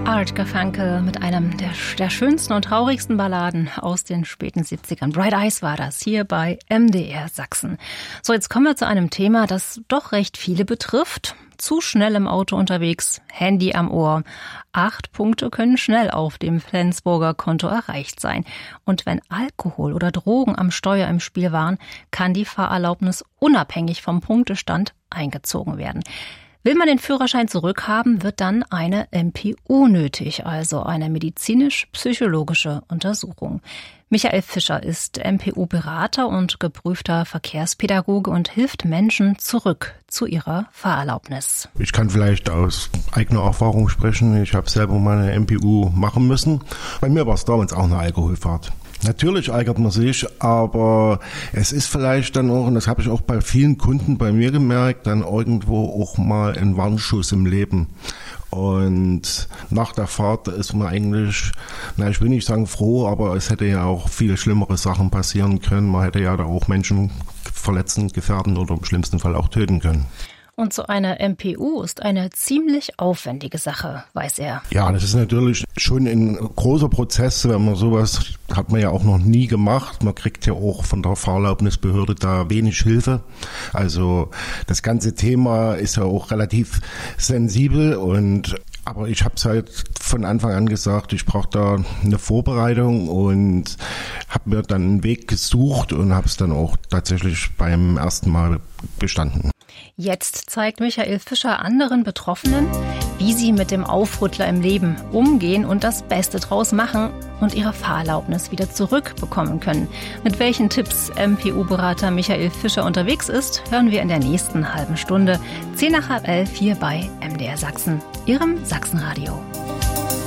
Art Garfunkel mit einem der schönsten und traurigsten Balladen aus den späten 70ern. Bright Eyes war das hier bei MDR Sachsen. So, jetzt kommen wir zu einem Thema, das doch recht viele betrifft. Zu schnell im Auto unterwegs, Handy am Ohr. 8 Punkte können schnell auf dem Flensburger Konto erreicht sein. Und wenn Alkohol oder Drogen am Steuer im Spiel waren, kann die Fahrerlaubnis unabhängig vom Punktestand eingezogen werden. Will man den Führerschein zurückhaben, wird dann eine MPU nötig, also eine medizinisch-psychologische Untersuchung. Michael Fischer ist MPU-Berater und geprüfter Verkehrspädagoge und hilft Menschen zurück zu ihrer Fahrerlaubnis. Ich kann vielleicht aus eigener Erfahrung sprechen. Ich habe selber meine MPU machen müssen. Bei mir war es damals auch eine Alkoholfahrt. Natürlich ärgert man sich, aber es ist vielleicht dann auch, und das habe ich auch bei vielen Kunden bei mir gemerkt, dann irgendwo auch mal ein Warnschuss im Leben. Und nach der Fahrt ist man eigentlich, ich will nicht sagen froh, aber es hätte ja auch viele schlimmere Sachen passieren können. Man hätte ja da auch Menschen verletzen, gefährden oder im schlimmsten Fall auch töten können. Und so eine MPU ist eine ziemlich aufwendige Sache, weiß er. Ja, das ist natürlich schon ein großer Prozess, wenn man sowas, hat man ja auch noch nie gemacht. Man kriegt ja auch von der Fahrerlaubnisbehörde da wenig Hilfe. Also das ganze Thema ist ja auch relativ sensibel aber ich habe es halt von Anfang an gesagt, ich brauche da eine Vorbereitung und habe mir dann einen Weg gesucht und habe es dann auch tatsächlich beim ersten Mal bestanden. Jetzt zeigt Michael Fischer anderen Betroffenen, wie sie mit dem Aufrüttler im Leben umgehen und das Beste draus machen und ihre Fahrerlaubnis wieder zurückbekommen können. Mit welchen Tipps MPU-Berater Michael Fischer unterwegs ist, hören wir in der nächsten halben Stunde. 10 nach halb 11 hier bei MDR Sachsen, Ihrem Sachsenradio.